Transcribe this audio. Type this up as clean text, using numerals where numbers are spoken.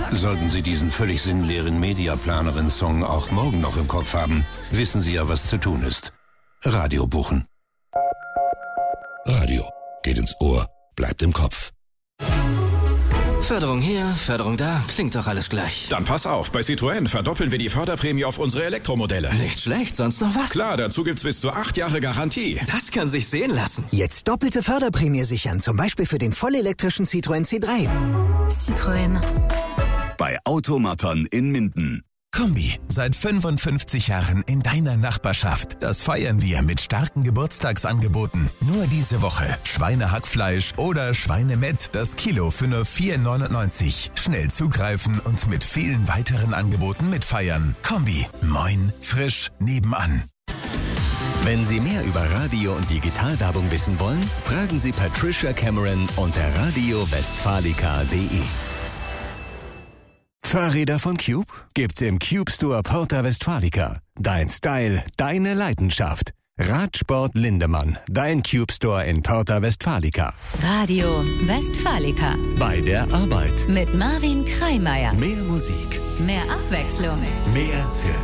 Sollten Sie diesen völlig sinnleeren Mediaplanerin-Song auch morgen noch im Kopf haben, wissen Sie ja, was zu tun ist. Radio buchen. Radio. Geht ins Ohr, bleibt im Kopf. Förderung hier, Förderung da, klingt doch alles gleich. Dann pass auf, bei Citroën verdoppeln wir die Förderprämie auf unsere Elektromodelle. Nicht schlecht, sonst noch was? Klar, dazu gibt's bis zu 8 Jahre Garantie. Das kann sich sehen lassen. Jetzt doppelte Förderprämie sichern, zum Beispiel für den vollelektrischen Citroën C3. Citroën. Bei Automaton in Minden. Kombi, seit 55 Jahren in deiner Nachbarschaft. Das feiern wir mit starken Geburtstagsangeboten. Nur diese Woche Schweinehackfleisch oder Schweinemett, das Kilo für nur 4,99. Schnell zugreifen und mit vielen weiteren Angeboten mitfeiern. Kombi, moin, frisch, nebenan. Wenn Sie mehr über Radio- und Digitalwerbung wissen wollen, fragen Sie Patricia Cameron unter radiowestfalica.de. Fahrräder von Cube gibt's im Cube Store Porta Westfalica. Dein Style, deine Leidenschaft. Radsport Lindemann, dein Cube Store in Porta Westfalica. Radio Westfalica. Bei der Arbeit. Mit Marvin Kreimeier. Mehr Musik. Mehr Abwechslung. Mehr für